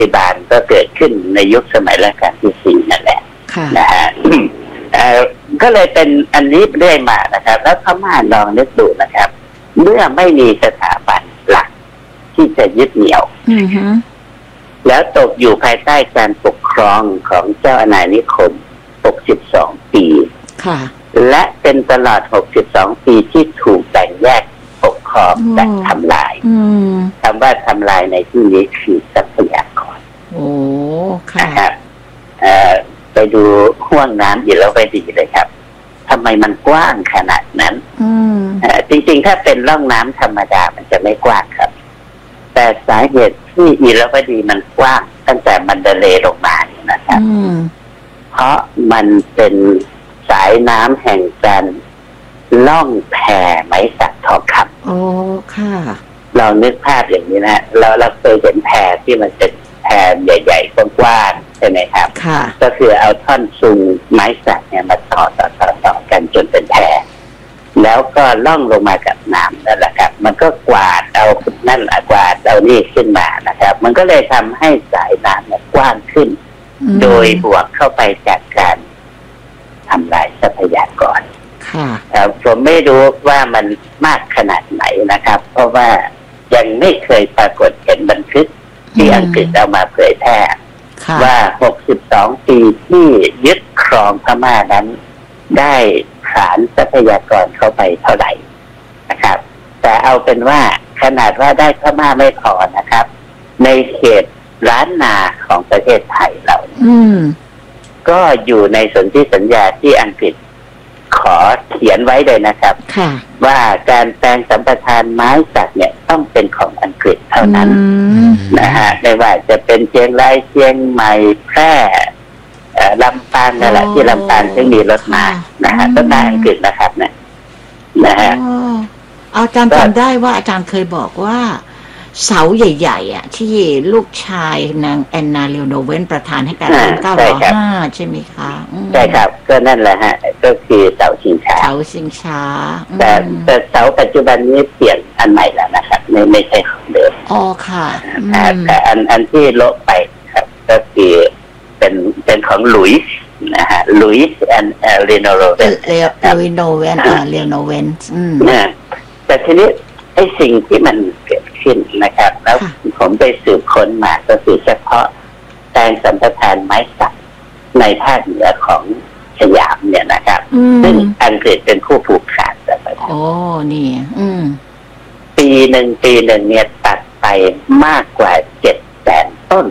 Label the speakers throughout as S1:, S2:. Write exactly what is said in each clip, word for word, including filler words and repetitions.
S1: ฏิบัติก็เกิดขึ้นในยุคสมัยรัชกาลที่สี่นั่นแหละนะฮะก็เลยเป็นอันนี้เรื่อยมานะครับแล้วพม่าลองนึกดูนะครับเมื่อไม่มีสถาบันหลักที่จะยึดเหนี่ยวแล้วตกอยู่ภายใต้การปกครองของเจ้าอาณานิคมหกสิบสองปีและเป็นตลอดหกสิบสองปีที่ถูกแบ่งแยกปกครองและทำลายคำว่าทำลายในที่นี้คือทรัพยากร
S2: โอ้ค่ะ
S1: นะครับไปดูห้วงน้ำอยู่แล้วไปดีเลยครับทำไมมันกว้างขนาดนั้นจริงๆถ้าเป็นร่องน้ำธรรมดามันจะไม่กว้างครับแต่สาเหตุที่อิรวดีมันกว้างตั้งแต่มันเดเลลงมาเนี่ยนะครับเพราะมันเป็นสายน้ำแห่งการล่องแพไม้สักทองคำ
S2: โอ้ค่ะ
S1: เรานึกภาพอย่างนี้นะเราเราเคยเห็นแพที่มันเป็นแพใหญ่ๆกว้างๆใช่ไหมครับก็คือเอาท่อนซุงไม้สักเนี่ยมาต่อต่อต่อต่อกันจนเป็นแพแล้วก็ล่องลงมากับน้ำนั่นแหละครับมันก็กวาดเอานั่นกวาดเอานี่ขึ้นมานะครับมันก็เลยทำให้สายน้ำเนี่ยกว้างขึ้นโดยบวกเข้าไปจากการทำลายทรัพยากรผมไม่รู้ว่ามันมากขนาดไหนนะครับเพราะว่ายังไม่เคยปรากฏเห็นบันทึกที่อังกฤษเอามาเผยแพร่ว่าหกสิบสองปีที่ยึดครองพม่านั้นได้ขานทรัพยากรเข้าไปเท่าไหร่นะครับแต่เอาเป็นว่าขนาดว่าได้พม่าไม่พอนะครับในเขตล้านนาของประเทศไทยเราก็อยู่ในสนธิสัญญาที่อังกฤษขอเขียนไว้เลยนะครับว่าการแปลงสัมปทานไม้สักเนี่ยต้องเป็นของอังกฤษเท่านั้นนะฮะไม่ว่าจะเป็นเชียงรายเชียงใหม่แพร่ลำปางนั่นแหละที่ลำปางที่มีรถมานะฮะต้นไม้อังกฤษนะครับเนี่ยนะฮะ
S2: อาจารย์จำได้ว่าอาจารย์เคยบอกว่าเสาใหญ่ๆอ่ะที่ลูกชายนางแอนนาเลโนเวนประธานให้การรัฐเก้าร้อยห้าใช่ไหมคะ
S1: ใช่ครับก็นั่นแหละฮะก็คือเสาชิงช้า
S2: เสาชิงช้า
S1: แต่แต่เสาปัจจุบันนี้เปลี่ยนอันใหม่แล้วนะครับไม่ไม่ใช่ของเดิม
S2: อ๋อค่ะ
S1: แต่อันอันที่โละไปครับก็คือเป็นเป็นของหลุยส์นะฮะหลุยส์แอนเอเลโนเวน
S2: เลโนเวนอ่าเลโนเวนอืม
S1: แต่ทีนี้ไอ้สิ่งที่มันเกิดขึ้นนะครับแล้วผมไปสืบค้นมาก็คือเฉพาะแปลงสัมปทานไม้สักในภาคเหนือของสยามเนี่ยนะครับซึ่งอังกฤษเป็นผู้ผูกขาดสัมปทาน
S2: โอ้นี่อืม
S1: ปีหนึ่งปีหนึ่งเนี่ยตัดไปมากกว่าเจ็ดแสนต้น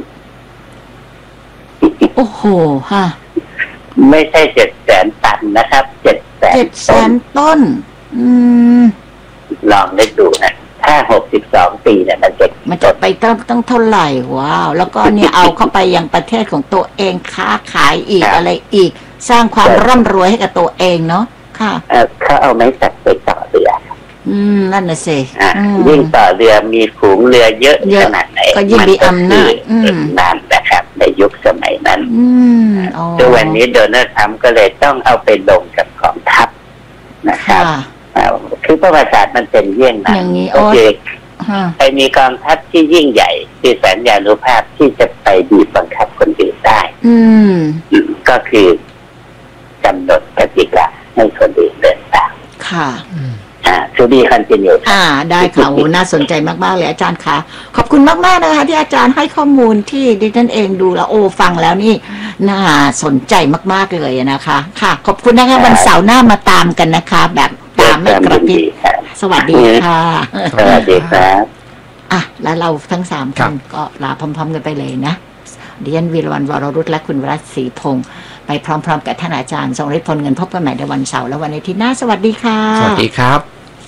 S2: โอ้โหฮะ
S1: ไม่ใช่เจ็ดแสนตันนะครับเจ็ดแสน
S2: เจ็ดแสนต้นอืม
S1: ลองนึกดูนะถ้าหกสิบสองปีเนี่ยมันจะ
S2: มันจะไปตั้งตั้งเท่าไหร่ว้าวแล้วก็เนี่ยเอาเข้าไปยังประเทศของตัวเองค้าขายอีกอะไรอีกสร้างความร่ำรวยให้กับตัวเองเนาะค่ะ
S1: เขาเอาไม้สักไปต่อเรือ
S2: อืมนั่นน่ะสิ
S1: ยิ่งต่อเรือมีฝูงเรือเยอะขนาดไหน
S2: ก็ยิ่งมีอำนาจ
S1: นั่นนะครับในยุคสมัยนั้นจนวันนี้โดนัลด์ทรัมป์ก็เลยต้องเอาไปลงกับกองทัพนะครับคือประวัติศาสตร์มันเป็นเยี่ยงนั้นโอเคไปมีกองทัพที่ยิ่งใหญ่ที่แสนยานุภาพที่จะไปบีบบังคับคนอื่นได้ก็คือกำหนดกติกาให้คนอื่นเดินตาม
S2: ค่ะ
S1: อ่าทูบีคอนติเนีย
S2: อ่าได้ค่ะน่าสนใจมากๆเลยอาจารย์ค่ะขอบคุณมากๆนะคะที่อาจารย์ให้ข้อมูลที่ดิฉันเองดูแล้วโอ้ฟังแล้วนี่น่าสนใจมากๆเลยนะคะค่ะขอบคุณนะคะวันเสาร์หน้ามาตามกันนะคะแบบตามไม่กระพริบสวัสดีค่ะ
S1: สวัสดีครับ
S2: อ่ะแล้วเราทั้งสามคนก็ลาพร้อมๆกันไปเลยนะดิฉันวีรวรรณวรรุตและคุณวรัตน์ศรีพงษ์ไปพร้อมๆกับท่านอาจารย์ทรงฤทธิ์พลเงินพบกันใหม่ในวันเสาร์และวันอาทิตย์หน้าสวัสดีค่ะ
S3: สวัสดีครับ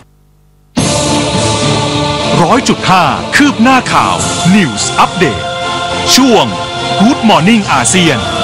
S4: ร้อยจุดห้าคืบหน้าข่าว News Update ช่วง Good Morning อาเซียน